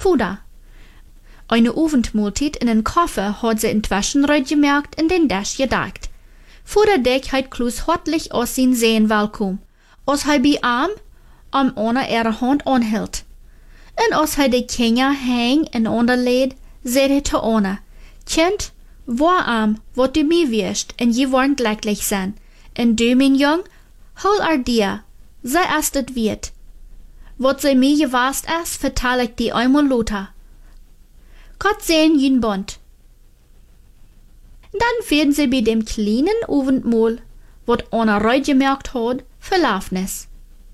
Futter. Eine Abendmahlzeit in den Koffer hat sie inzwischen gemerkt in den Dash gedeckt. Vor der Deck hat Kloos hartlich aus sein Sehen willkommen, als hij bij am einer ihre Hand anhielt. Und als hij de Kinder hang en onderleed, zei hij te Anna, Kind, waar wat du mir wirst, en je wollen glücklich sein. En du, mein Jung, hol dir, sei erst het wird. Wat sie mir gewast is, vertel ich dir einmal lauter. Gott sehen jün Bund. Dann werden sie bei dem kleinen Abendmahl, wat Anna reut gemerkt hat, verlaufnis.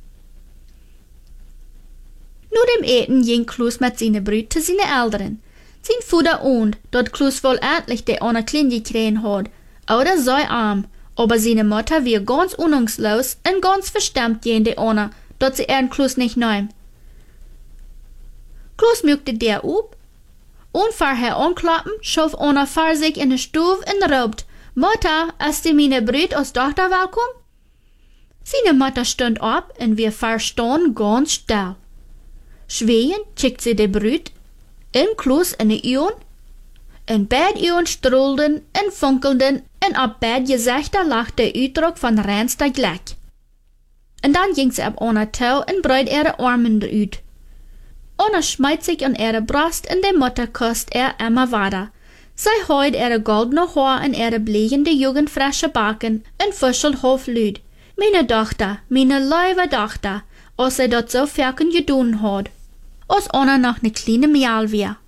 Nur dem Eten ging Kloos mit seiner Brut zu seinen Eltern. Sein Vater und, dat Kloos wohl endlich de Anna klein gekriegt hat, oder sei arm, aber seine Mutter war ganz unungslos und ganz verstimmt gegen de Anna, dat sie Kloos nicht nahm. Kloos mückte der up, und vorher anklappen, schof Anna vor sich in de Stube und raubt, Mutter, ist die meine Brut als Tochter willkommen? Seine Mutter stand ab und wir verstanden ganz still. Schweiend schickt sie de Brut in Kloos in de Augen, en beide Augen strahlten en funkelten en op beide gezichten lag de uitdruk van reinste Glück. En dann ging sie ab Anna toe en breid ihre Armen uit. Anna schmeißt sich an ihre Brust en de Mutter küsst immer weiter. Sie heut ihre goldene Haar en ihre blinkende jugendfrische Backen en fuschelt hoflüd. Meine Tochter, meine liebe Tochter, als sie dat so ferken gedaan had, als Anna noch ne kleine Mial war.